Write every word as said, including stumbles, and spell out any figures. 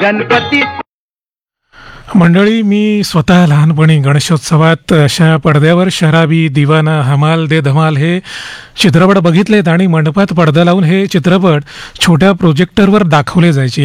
गणपती. मंडळी, मी स्वतः लहानपणी गणेशोत्सवात अशा पडद्यावर शराबी, दिवाना, हमाल दे धमाल हे चित्रपट बघितलेत आणि मंडपात पडदा लावून हे चित्रपट छोट्या प्रोजेक्टरवर दाखवले जायचे.